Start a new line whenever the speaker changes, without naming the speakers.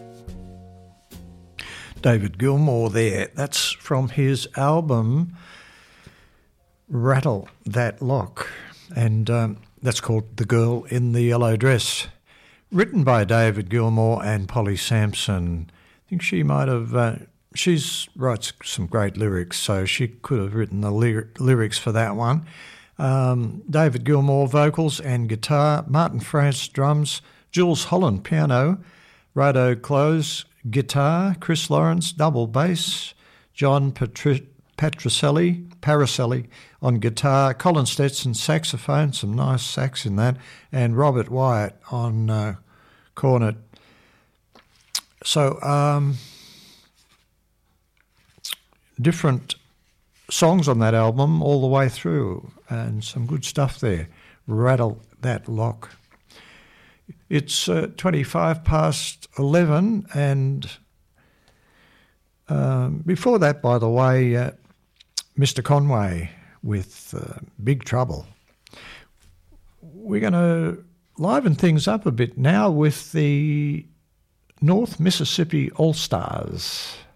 David Gilmour there. That's from his album Rattle That Lock, and that's called The Girl in the Yellow Dress. Written by David Gilmour and Polly Sampson. I think she might have... she writes some great lyrics, so she could have written the lyrics for that one. David Gilmour, vocals and guitar. Martin France, drums. Jules Holland, piano. Rado Close, guitar. Chris Lawrence, double bass. John Paracelli on guitar. Colin Stetson, saxophone, some nice sax in that. And Robert Wyatt on cornet. So, different songs on that album all the way through, and some good stuff there. Rattle That Lock. It's 25 past 11, and before that, by the way, Mr. Conway with Big Trouble. We're going to liven things up a bit now with the North Mississippi All-Stars.